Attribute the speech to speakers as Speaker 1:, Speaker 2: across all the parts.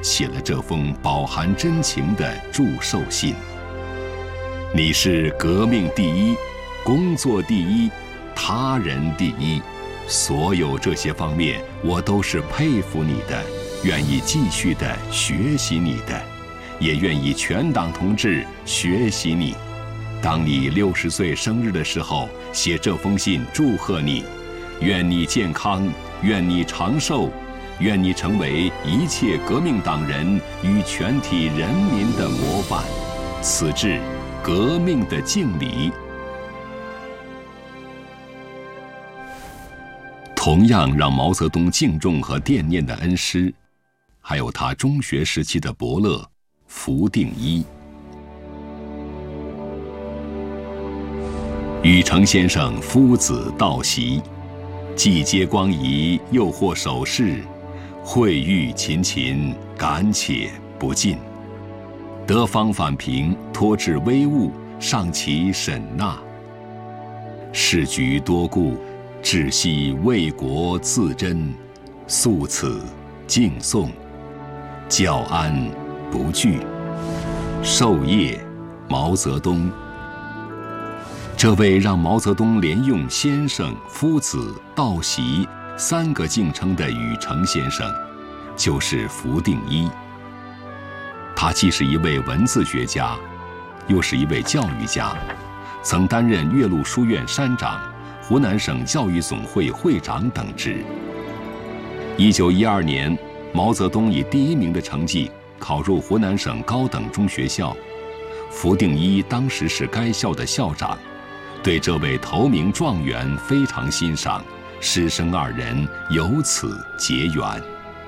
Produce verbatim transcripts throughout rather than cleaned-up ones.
Speaker 1: 写了这封饱含真情的祝寿信。你是革命第一，工作第一，他人第一，所有这些方面我都是佩服你的，愿意继续的学习你的，也愿意全党同志学习你。当你六十岁生日的时候，写这封信祝贺你，愿你健康，愿你长寿，愿你成为一切革命党人与全体人民的模范。此致革命的敬礼。同样让毛泽东敬重和惦念的恩师，还有他中学时期的伯乐福定一。禹成先生夫子道习，既接光仪，又获首饰，惠誉勤勤，感且不尽。得方反平，托至微物，尚其审纳。事局多故，至悉为国自珍，素此敬颂。教安不惧。授业毛泽东。这位让毛泽东连用先生、夫子、道习三个敬称的禹成先生，就是福定一。他既是一位文字学家，又是一位教育家，曾担任岳麓书院山长、湖南省教育总会会长等职。一九一二年，毛泽东以第一名的成绩考入湖南省高等中学校，福定一当时是该校的校长，对这位头名状元非常欣赏，师生二人由此结缘。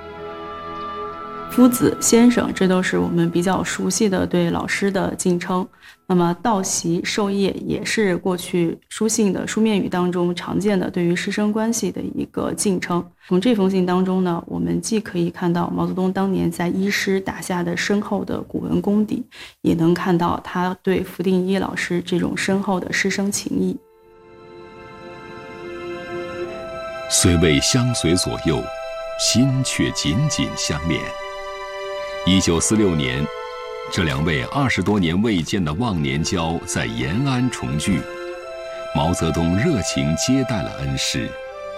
Speaker 2: 夫子、先生，这都是我们比较熟悉的对老师的敬称。那么道习、授业也是过去书信的书面语当中常见的对于师生关系的一个敬称。从这封信当中呢，我们既可以看到毛泽东当年在一师打下的深厚的古文功底，也能看到他对福定一老师这种深厚的师生情谊。
Speaker 1: 虽未相随左右，心却紧紧相连。一九四六年，这两位二十多年未见的忘年交在延安重聚，毛泽东热情接待了恩师。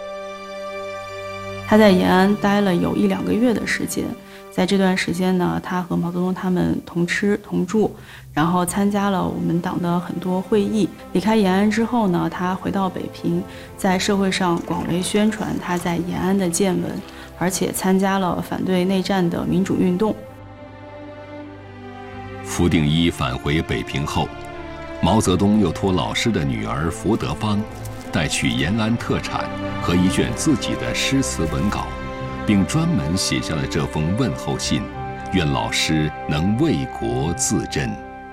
Speaker 2: 他在延安待了有一两个月的时间，在这段时间呢，他和毛泽东他们同吃同住，然后参加了我们党的很多会议。离开延安之后呢，他回到北平，在社会上广为宣传他在延安的见闻，而且参加了反对内战的民主运动。
Speaker 1: 福定一返回北平后，毛泽东又托老师的女儿福德芳带去延安特产和一卷自己的诗词文稿，并专门写下了这封问候信，愿老师能为国自珍。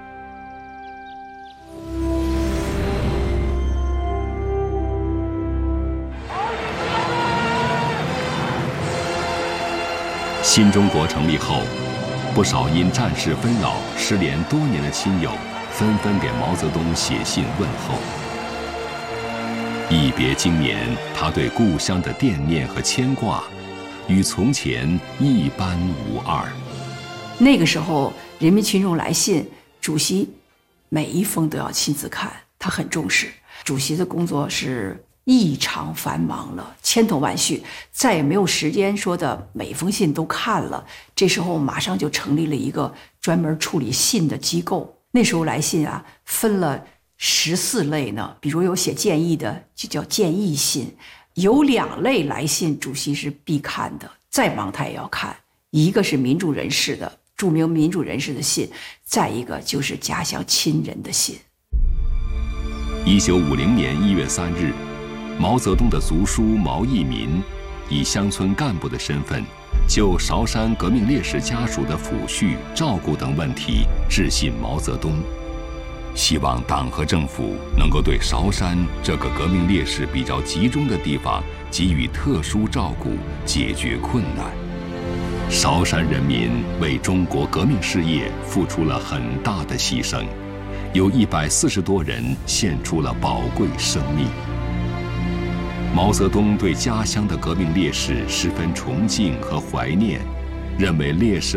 Speaker 1: 新中国成立后，不少因战事纷扰失联多年的亲友纷纷给毛泽东写信问候。一别经年，他对故乡的惦念和牵挂与从前一般无二。
Speaker 3: 那个时候人民群众来信，主席每一封都要亲自看，他很重视。主席的工作是异常繁忙了，千头万绪，再也没有时间说的每封信都看了。这时候马上就成立了一个专门处理信的机构。那时候来信啊，分了十四类呢，比如有写建议的就叫建议信，有两类来信主席是必看的，再忙他也要看。一个是民主人士的著名民主人士的信，再一个就是家乡亲人的信。
Speaker 1: 一九五零年一月三日，毛泽东的族叔毛义民以乡村干部的身份，就韶山革命烈士家属的抚恤、照顾等问题致信毛泽东，希望党和政府能够对韶山这个革命烈士比较集中的地方给予特殊照顾，解决困难。韶山人民为中国革命事业付出了很大的牺牲，有一百四十多人献出了宝贵生命。毛泽东对家乡的革命烈士十分崇敬和怀念，认为烈士